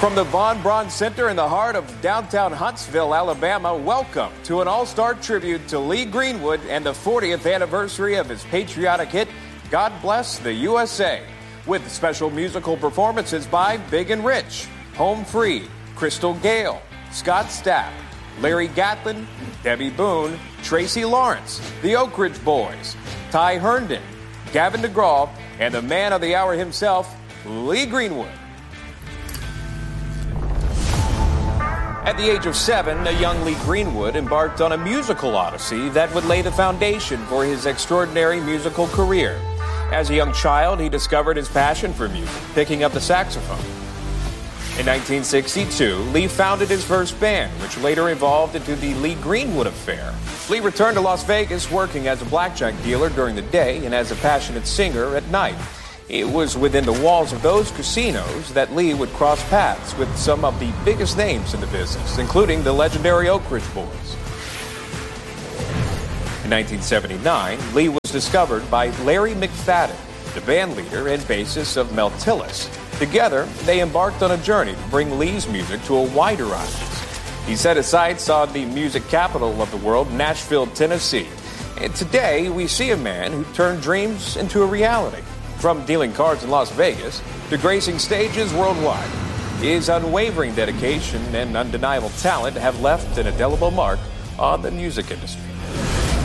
From the Von Braun Center in the heart of downtown Huntsville, Alabama, welcome to an all-star tribute to Lee Greenwood and the 40th anniversary of his patriotic hit, God Bless the USA, with special musical performances by Big and Rich, Home Free, Crystal Gale, Scott Stapp, Larry Gatlin, Debbie Boone, Tracy Lawrence, the Oak Ridge Boys, Ty Herndon, Gavin DeGraw, and the man of the hour himself, Lee Greenwood. At the age of 7, a young Lee Greenwood embarked on a musical odyssey that would lay the foundation for his extraordinary musical career. As a young child, he discovered his passion for music, picking up the saxophone. In 1962, Lee founded his first band, which later evolved into the Lee Greenwood Affair. Lee returned to Las Vegas working as a blackjack dealer during the day and as a passionate singer at night. It was within the walls of those casinos that Lee would cross paths with some of the biggest names in the business, including the legendary Oak Ridge Boys. In 1979, Lee was discovered by Larry McFadden, the band leader and bassist of Mel Tillis. Together, they embarked on a journey to bring Lee's music to a wider audience. He set his sights on the music capital of the world, Nashville, Tennessee. And today, we see a man who turned dreams into a reality. From dealing cards in Las Vegas to gracing stages worldwide, his unwavering dedication and undeniable talent have left an indelible mark on the music industry.